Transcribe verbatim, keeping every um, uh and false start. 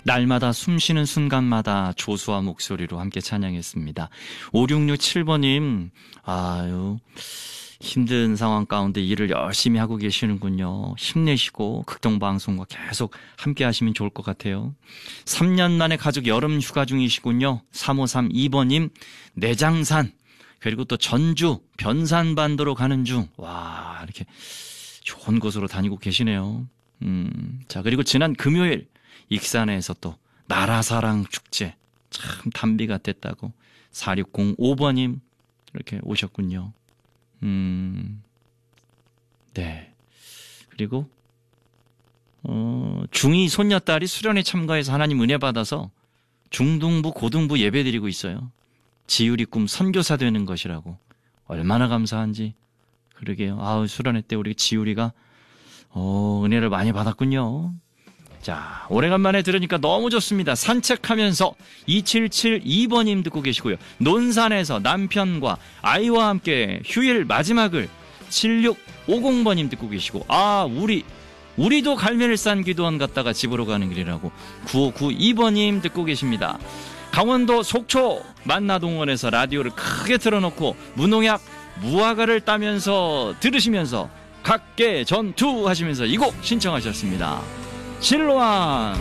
날마다 숨쉬는 순간마다 조수와 목소리로 함께 찬양했습니다. 오육육칠 번님, 아유, 힘든 상황 가운데 일을 열심히 하고 계시는군요. 힘내시고 극동방송과 계속 함께 하시면 좋을 것 같아요. 삼 년 만에 가족 여름 휴가 중이시군요. 삼오삼이 번님, 내장산, 그리고 또 전주, 변산반도로 가는 중. 와, 이렇게 좋은 곳으로 다니고 계시네요. 음, 자, 그리고 지난 금요일, 익산에서 또 나라사랑 축제, 참 단비가 됐다고 사육공오 번님 이렇게 오셨군요. 음, 네. 그리고 어, 중이 손녀딸이 수련회 참가해서 하나님 은혜 받아서 중등부 고등부 예배 드리고 있어요. 지율이 꿈 선교사 되는 것이라고. 얼마나 감사한지. 그러게요. 아우, 수련회 때 우리 지율이가 어, 은혜를 많이 받았군요. 자, 오래간만에 들으니까 너무 좋습니다. 산책하면서 이칠칠이 번님 듣고 계시고요. 논산에서 남편과 아이와 함께 휴일 마지막을 칠육오공 번님 듣고 계시고, 아, 우리 우리도 갈멜산 기도원 갔다가 집으로 가는 길이라고 구오구이 번님 듣고 계십니다. 강원도 속초 만나동원에서 라디오를 크게 틀어놓고 무농약 무화과를 따면서 들으시면서 각계 전투 하시면서 이 곡 신청하셨습니다. 실로암